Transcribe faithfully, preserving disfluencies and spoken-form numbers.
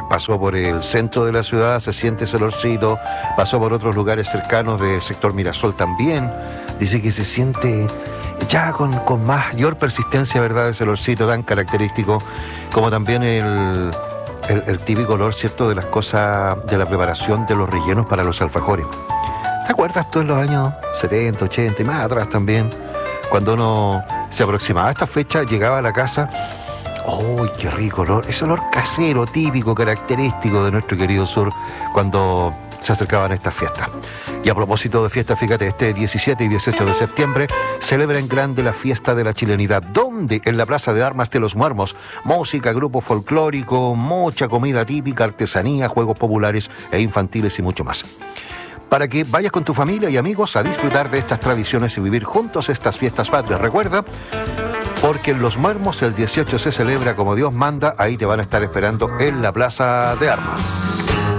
pasó por el centro de la ciudad, se siente ese olorcito, pasó por otros lugares cercanos del sector Mirasol también, dice que se siente ya con, con mayor persistencia, ¿verdad?, ese olorcito tan característico, como también el, el, el típico olor, ¿cierto?, de las cosas, de la preparación de los rellenos para los alfajores. ¿Te acuerdas tú en los años setenta, ochenta y más atrás también? Cuando uno se aproximaba a esta fecha, llegaba a la casa, ¡uy, qué rico olor! Ese olor casero, típico, característico de nuestro querido sur, cuando se acercaban a estas fiestas. Y a propósito de fiestas, fíjate, este diecisiete y dieciocho de septiembre celebra en grande la fiesta de la chilenidad. ¿Dónde? En la Plaza de Armas de los Muermos. Música, grupo folclórico, mucha comida típica, artesanía, juegos populares e infantiles y mucho más. Para que vayas con tu familia y amigos a disfrutar de estas tradiciones y vivir juntos estas fiestas patrias. Recuerda, porque en Los Muermos el dieciocho se celebra como Dios manda, ahí te van a estar esperando en la Plaza de Armas.